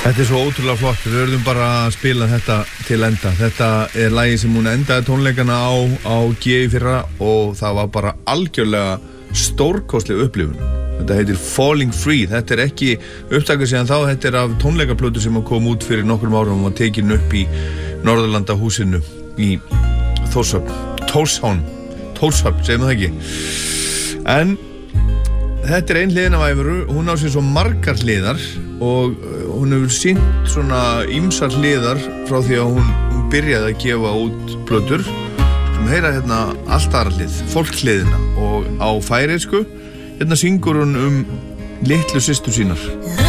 Þetta svo ótrúlega flott, við verðum bara að spila þetta til enda. Þetta lagi sem hún endaði tónleikana á G í fyrra og það var bara algjörlega stórkostleg upplifun. Þetta heitir Falling Free, þetta ekki upptakað síðan þá, þetta af tónleikaplötu sem kom út fyrir nokkrum árum og var tekin upp í Norðurlandahúsinu í Tórshavn, segjum það ekki. En þetta ein hliðin af Ævaru, hún á sér svo margar hliðar og hún hefur sýnt svona ýmsar hliðar frá því að hún byrjaði að gefa út plötur. Heyra hérna allt aðra hlið, fólkhliðina og á færeysku hérna syngur hún litlu systur sínar.